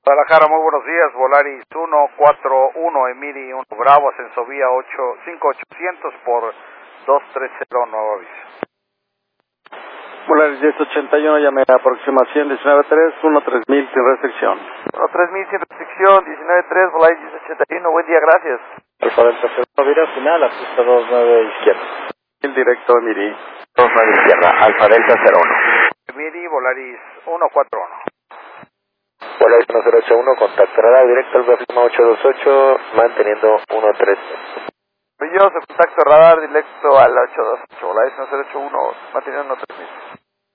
Guadalajara, muy buenos días, Volaris 141, Emiri 1 Bravo, ascenso vía 5800 por 230, nuevo aviso. Volaris 1081, llame a aproximación 193, 13000 sin restricción. 13000 sin restricción, 193, Volaris 1081, buen día, gracias. Alfa Delta 01, vira final, ajusta 29 izquierda. El directo Emiri. 29 izquierda, Alfa Delta 01. Emiri, Volaris 141. Volaris 1081, contacto radar directo al Brafima 828, manteniendo 130. Brilloso, contacto radar directo al 828, Volaris 1081, manteniendo 13000.